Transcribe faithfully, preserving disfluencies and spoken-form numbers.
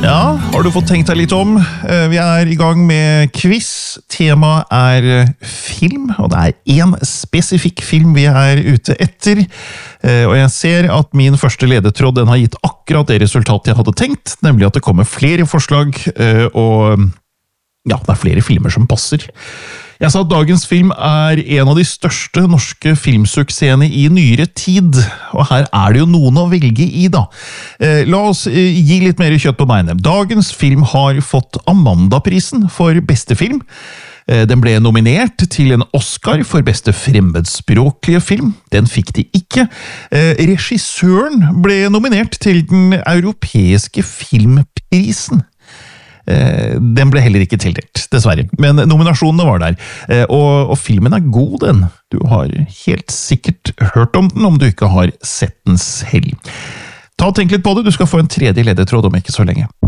Ja, har du fått tenkt deg litt om? Vi er i gang med quiz. Temaet er film, og det er en spesifikk film vi er ute etter. Og jeg ser at min første ledetråd den har gitt akkurat det resultatet jeg hadde tenkt, nemlig at det kommer flere forslag, og ja, det er flere filmer som passer. Jeg sa at dagens film er en av de største norske filmsuksessene i nyere tid, og her er det jo noen å velge i da. Eh, la oss eh, gi litt mer kjøtt på beinet. Dagens film har fått Amanda-prisen for beste film. Eh, den ble nominert til en Oscar for beste fremmedspråklige film. Den fikk de ikke. Eh, regissøren ble nominert til den europeiske filmprisen. Den ble heller ikke tildelt, dessverre. Men nominasjonene var der. Og, og filmen er god, den. Du har helt sikkert hørt om den, om du ikke har sett den selv. Ta og tenk litt på det, du skal få en tredje ledetråd om ikke så lenge.